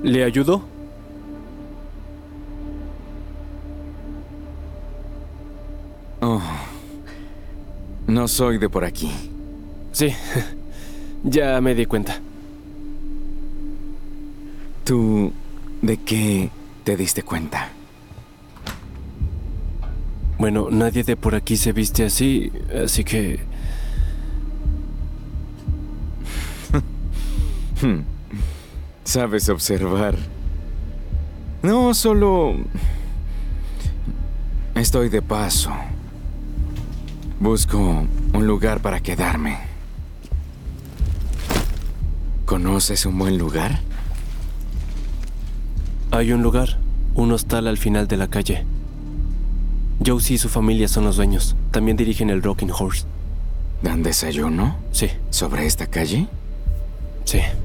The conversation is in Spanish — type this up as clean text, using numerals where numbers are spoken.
¿Le ayudó? Oh, no soy de por aquí. Sí, ya me di cuenta. ¿Tú de qué te diste cuenta? Bueno, nadie de por aquí se viste así, así que... Sabes observar. No, solo... estoy de paso. Busco un lugar para quedarme. ¿Conoces un buen lugar? Hay un lugar, un hostal al final de la calle. Josie y su familia son los dueños. También dirigen el Rocking Horse. ¿Dan desayuno? Sí, ¿Sobre esta calle? sí.